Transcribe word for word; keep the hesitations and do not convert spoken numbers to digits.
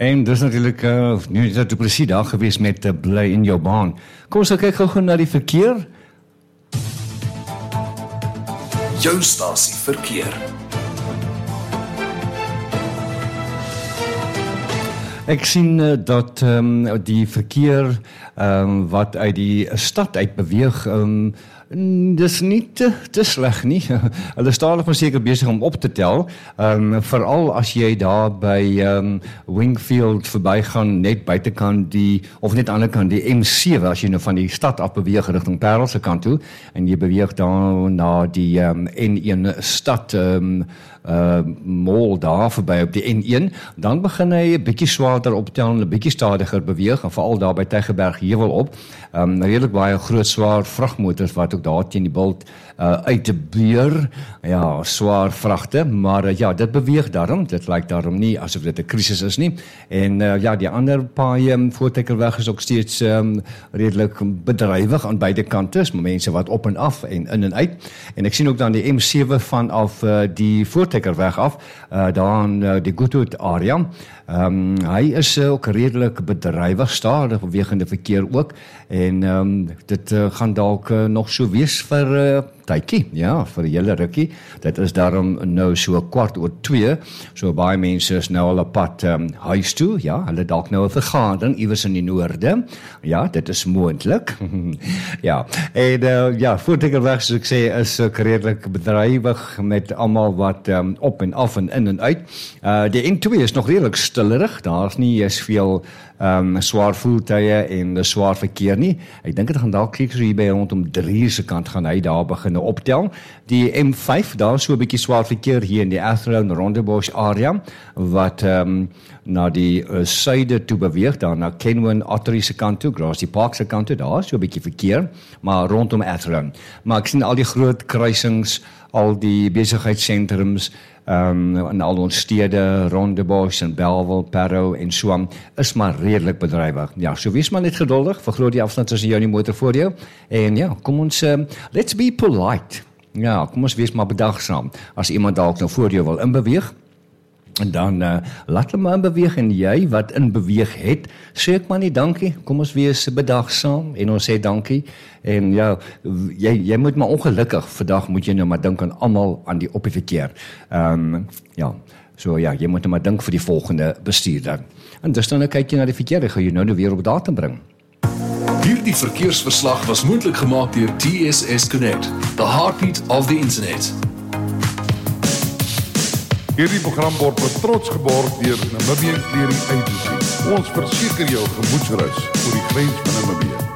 En dis natuurlik uh, nu is dit presies daar gewees met uh, bly in jou baan. Kom ons kyk gou na die verkeer. Jou stasie verkeer. Ek sien uh, dat um, die verkeer um, wat uit die stad uit beweeg, um, dis nie te, te sleg nie. Hulle stadig maar seker besig om op te tel. Um, Veral as jy daar by um, Wingfield verbygaan, net buitekant die, of net aan die kant die M sewe, as jy nou van die stad af beweeg rigting Parel se kant toe, en jy beweeg dan na die um, N een stad um, uh, mall daar verby op die N een, dan begin hy 'n bietjie swaarder optel en 'n bietjie stadiger beweeg, en veral daar by Tygerberg heuwel op. Um, redelik baie groot swaar vragmotors wat ook daar teen die bult uh, uit te beur, ja, swaar vragte, maar uh, ja, dit beweeg daarom, dit lyk daarom nie asof dit 'n krisis is nie, en uh, ja, die ander paai um, Voortrekker is ook steeds um, redelik bedrywig aan beide kante, is mense wat op en af en in en uit, en ek sien ook dan die M sewe vanaf uh, die Voortrekkerweg af, uh, daar in uh, die Goodwood area. Um, hy is uh, ook redelik bedrywig, stadig bewegende verkeer ook, en um, dit uh, gaan dalk uh, nog so wees vir uh, tydjie, ja, vir 'n hele rukkie. Dit is daarom nou so kwart oor twee, so baie mense is nou al op pad um, huis toe, ja, hulle dalk nou 'n vergadering iewers in die noorde, ja, dit is moontlik, ja, en uh, ja, Voortrekkerweg, soos ek sê, is ook redelik bedrywig met almal wat um, op en af en in en uit. Uh, die N twee is nog redelik stillerig, daar is nie eens veel um, swaar voertuie en swaar verkeer nie. Ek dink dit gaan dalk kyk so hier by rondom drie se kant gaan hy daar begin optel. Die M vyf, daar is so 'n bietjie swaar verkeer hier in die Athlone en Rondebosch area, wat um, na die uh, suide toe beweeg, daar na Kenwyn Ottery se kant toe, Grassy Park se kant toe, daar is so 'n bietjie verkeer, maar rondom Athlone. Maar ek sien al die groot kruisings, al die besigheidssentrums, um, in al ons stede, Rondebosch en Bellville, Parow en so aan, is maar redelik bedrywig. Ja, so wees maar net geduldig, vergroot die afstand tussen jou en die motor voor jou, en ja, kom ons, um, let's be polite. Ja, kom ons wees maar bedagsaam. As iemand dalk nou voor jou wil inbeweeg, en dan uh, laat hulle maar inbeweeg, en jy wat inbeweeg het, sê ek maar nie dankie, kom ons wees bedagsaam, en ons sê dankie, en ja, jy, jy moet maar ongelukkig, vandag moet jy nou maar dink aan almal aan die op die verkeer. Um, ja, so ja, jy moet nou maar dink vir die volgende bestuurder. En dus dan nou kyk jy na die verkeer, ek gaan jy nou nou weer op datum bring. Hierdie verkeersverslag was moontlik gemaak deur T S S Connect, the heartbeat of the internet. Hierdie program word met trots geborg deur Namibian Clearing Agency. Ons verseker jou gemoedsrus oor die grens van Namibië.